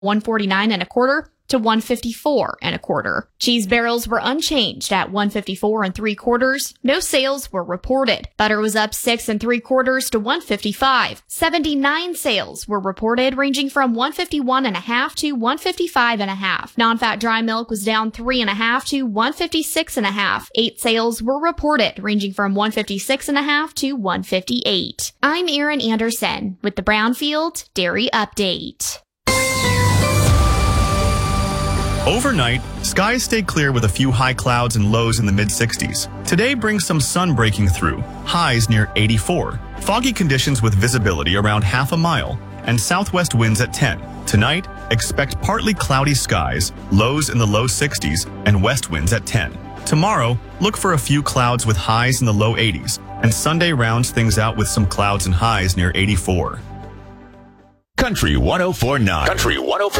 149 and a quarter to 154 and a quarter. Cheese barrels were unchanged at 154 and 3/4. No sales were reported. Butter was up 6 3/4 to 155. 79 sales were reported, ranging from 151 and a half to 155 and a half. Non-fat dry milk was down 3 and a half to 156 and a half. 8 sales were reported, ranging from 156 and a half to 158. I'm Erin Anderson with the Brownfield Dairy Update. Overnight, skies stay clear with a few high clouds and lows in the mid-60s. Today brings some sun breaking through, highs near 84. Foggy conditions with visibility around half a mile, and southwest winds at 10. Tonight, expect partly cloudy skies, lows in the low 60s, and west winds at 10. Tomorrow, look for a few clouds with highs in the low 80s, and Sunday rounds things out with some clouds and highs near 84. Country 104.9. Country 104.9.